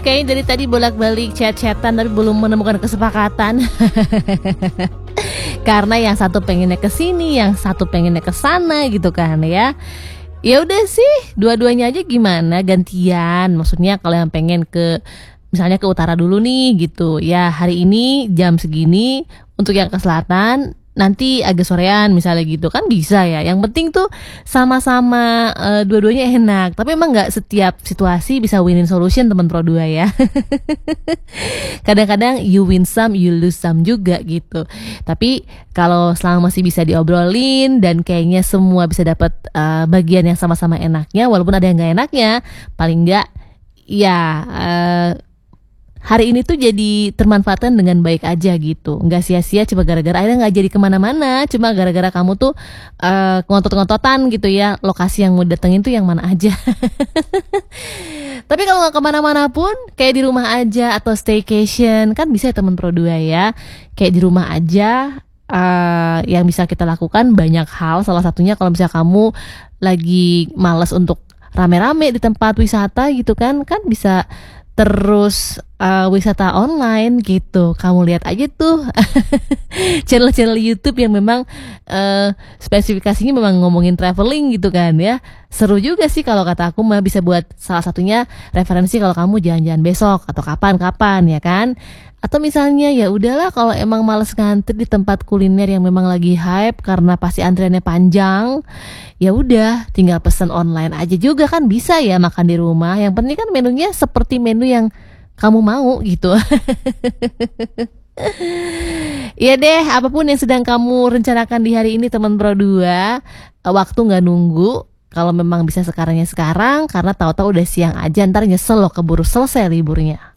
Kayaknya dari tadi bolak-balik chat-chatan tapi belum menemukan kesepakatan. Karena yang satu pengennya ke sini, yang satu pengennya ke sana gitu kan ya. Ya udah sih, dua-duanya aja gimana gantian. Maksudnya kalau yang pengen ke misalnya ke utara dulu nih gitu. Ya hari ini jam segini, untuk yang ke selatan nanti agak sorean misalnya gitu kan bisa ya. Yang penting tuh sama-sama dua-duanya enak. Tapi emang nggak setiap situasi bisa win-win solution teman Pro 2 ya. Kadang-kadang you win some, you lose some juga gitu. Tapi kalau selama masih bisa diobrolin dan kayaknya semua bisa dapat bagian yang sama-sama enaknya, walaupun ada yang nggak enaknya, paling nggak ya hari ini tuh jadi termanfaatkan dengan baik aja gitu, nggak sia-sia cuma gara-gara akhirnya nggak jadi kemana-mana, cuma gara-gara kamu tuh ngontot-ngontotan gitu ya, lokasi yang mau datengin tuh yang mana aja. Tapi kalau nggak kemana-mana pun, kayak di rumah aja atau staycation kan bisa ya teman Pro 2 ya, kayak di rumah aja. Yang bisa kita lakukan banyak hal, salah satunya kalau misalnya kamu lagi malas untuk rame-rame di tempat wisata gitu kan bisa terus wisata online gitu. Kamu lihat aja tuh channel-channel YouTube yang memang spesifikasinya memang ngomongin traveling gitu kan ya. Seru juga sih kalau kata aku mah, bisa buat salah satunya referensi kalau kamu jalan-jalan besok atau kapan-kapan ya kan. Atau misalnya ya udahlah kalau emang males ngantri di tempat kuliner yang memang lagi hype karena pasti antriannya panjang, ya udah tinggal pesen online aja juga kan bisa ya makan di rumah. Yang penting kan menunya seperti menu yang kamu mau gitu. Iya deh, apapun yang sedang kamu rencanakan di hari ini teman Pro 2, waktu nggak nunggu. Kalau memang bisa sekarangnya sekarang, karena tahu-tahu udah siang aja, ntar nyesel loh keburu selesai liburnya.